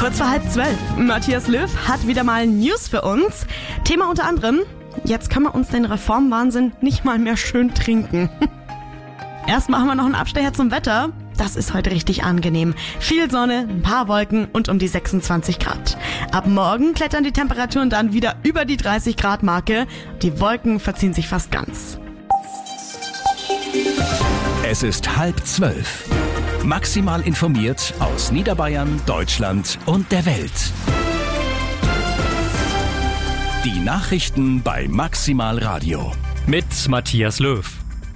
Kurz vor 11:30. Matthias Löw hat wieder mal News für uns. Thema unter anderem: Jetzt können wir uns den Reformwahnsinn nicht mal mehr schön trinken. Erst machen wir noch einen Abstecher zum Wetter. Das ist heute richtig angenehm. Viel Sonne, ein paar Wolken und um die 26 Grad. Ab morgen klettern die Temperaturen dann wieder über die 30 Grad Marke. Die Wolken verziehen sich fast ganz. Es ist 11:30. Maximal informiert aus Niederbayern, Deutschland und der Welt. Die Nachrichten bei Maximal Radio. Mit Matthias Löw.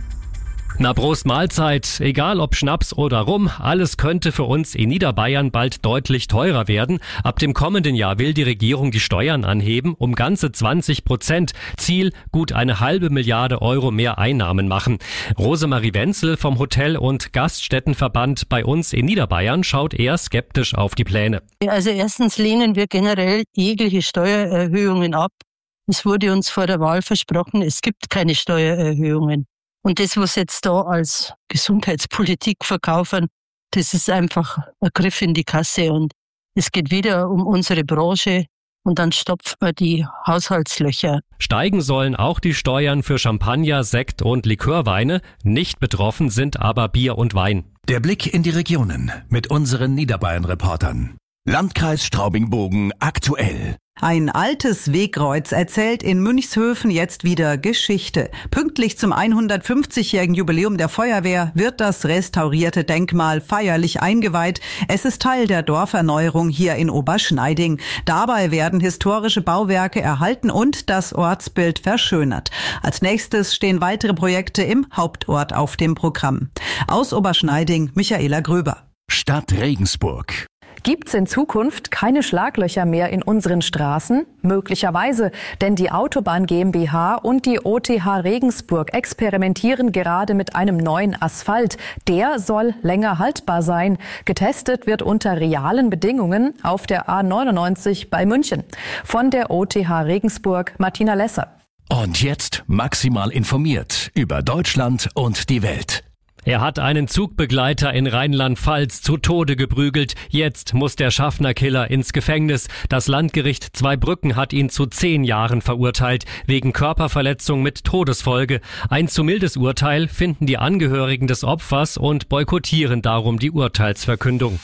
Na, Prost Mahlzeit. Egal ob Schnaps oder Rum, alles könnte für uns in Niederbayern bald deutlich teurer werden. Ab dem kommenden Jahr will die Regierung die Steuern anheben, um ganze 20%. Ziel, gut 1,5 Milliarde Euro mehr Einnahmen machen. Rosemarie Wenzel vom Hotel- und Gaststättenverband bei uns in Niederbayern schaut eher skeptisch auf die Pläne. Also erstens lehnen wir generell jegliche Steuererhöhungen ab. Es wurde uns vor der Wahl versprochen, es gibt keine Steuererhöhungen. Und das, was jetzt da als Gesundheitspolitik verkaufen, das ist einfach ein Griff in die Kasse. Und es geht wieder um unsere Branche und dann stopft man die Haushaltslöcher. Steigen sollen auch die Steuern für Champagner, Sekt und Likörweine. Nicht betroffen sind aber Bier und Wein. Der Blick in die Regionen mit unseren Niederbayern-Reportern. Landkreis Straubing-Bogen aktuell. Ein altes Wegkreuz erzählt in Münchshöfen jetzt wieder Geschichte. Pünktlich zum 150-jährigen Jubiläum der Feuerwehr wird das restaurierte Denkmal feierlich eingeweiht. Es ist Teil der Dorferneuerung hier in Oberschneiding. Dabei werden historische Bauwerke erhalten und das Ortsbild verschönert. Als nächstes stehen weitere Projekte im Hauptort auf dem Programm. Aus Oberschneiding, Michaela Gröber. Stadt Regensburg. Gibt's in Zukunft keine Schlaglöcher mehr in unseren Straßen? Möglicherweise, denn die Autobahn GmbH und die OTH Regensburg experimentieren gerade mit einem neuen Asphalt. Der soll länger haltbar sein. Getestet wird unter realen Bedingungen auf der A99 bei München. Von der OTH Regensburg, Martina Lesser. Und jetzt maximal informiert über Deutschland und die Welt. Er hat einen Zugbegleiter in Rheinland-Pfalz zu Tode geprügelt. Jetzt muss der Schaffner-Killer ins Gefängnis. Das Landgericht Zweibrücken hat ihn zu 10 Jahren verurteilt, wegen Körperverletzung mit Todesfolge. Ein zu mildes Urteil finden die Angehörigen des Opfers und boykottieren darum die Urteilsverkündung.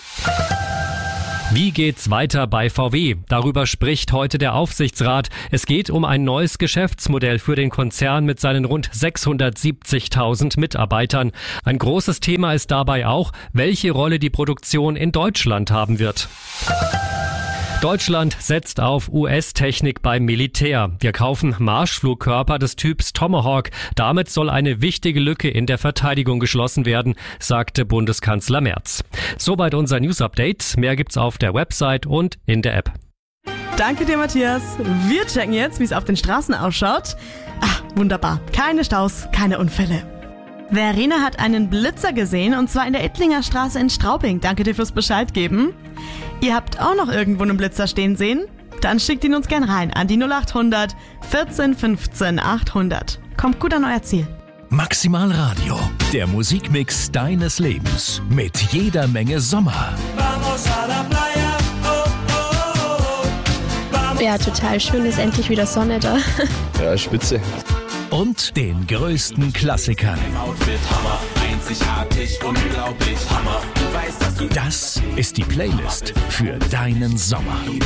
Wie geht's weiter bei VW? Darüber spricht heute der Aufsichtsrat. Es geht um ein neues Geschäftsmodell für den Konzern mit seinen rund 670.000 Mitarbeitern. Ein großes Thema ist dabei auch, welche Rolle die Produktion in Deutschland haben wird. Deutschland setzt auf US-Technik beim Militär. Wir kaufen Marschflugkörper des Typs Tomahawk. Damit soll eine wichtige Lücke in der Verteidigung geschlossen werden, sagte Bundeskanzler Merz. Soweit unser News-Update. Mehr gibt's auf der Website und in der App. Danke dir, Matthias. Wir checken jetzt, wie es auf den Straßen ausschaut. Wunderbar. Keine Staus, keine Unfälle. Verena hat einen Blitzer gesehen, und zwar in der Ettlinger Straße in Straubing. Danke dir fürs Bescheid geben. Ihr habt auch noch irgendwo einen Blitzer stehen sehen? Dann schickt ihn uns gern rein an die 0800 14 15 800. Kommt gut an euer Ziel. Maximal Radio, der Musikmix deines Lebens mit jeder Menge Sommer. Ja, total schön, ist endlich wieder Sonne da. Ja, spitze. Und den größten Klassikern. Das ist die Playlist für deinen Sommer.